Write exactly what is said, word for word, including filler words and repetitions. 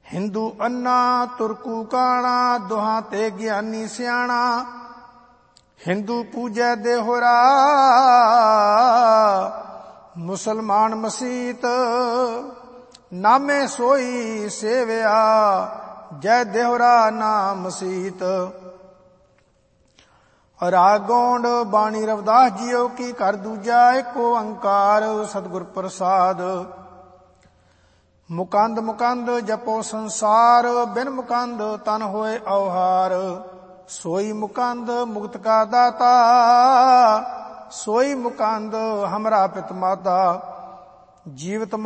ਹਿੰਦੂ ਅੰਨਾ Turku ਕਾਣਾ, ਦੁਹਾਂ ਤੇ ਗਿਆਨੀ ਸਿਆਣਾ। ਹਿੰਦੂ ਪੂਜੈ ਦੇਹੁਰਾ, ਮੁਸਲਮਾਨ ਮਸੀਤ। ਨਾਮੇ ਸੋਈ ਸੇਵਿਆ, ਜੈ ਦੇਹੁਰਾ ਨਾਮ ਮਸੀਤ। ਰਾਗ ਗੌਂਡ ਬਾਣੀ ਰਵਿਦਾਸ ਜੀਓ ਕੀ, ਘਰ ਦੂਜਾ ਏਕ ਓੰਕਾਰ ਸਤਿਗੁਰ ਪ੍ਰਸਾਦ। ਮੁਕੰਦ ਮੁਕੰਦ ਜਪੋ ਸੰਸਾਰ, ਬਿਨ ਮੁਕੰਦ ਤਨ ਹੋਏ ਔਹਾਰ। ਸੋਈ ਮੁਕੰਦ ਮੁਕਤ ਕਾ ਦਾਤਾ, ਸੋਈ ਮੁਕੰਦ ਹਮਰਾ ਪਿਤ ਮਾਤਾ। ਜੀਵਤ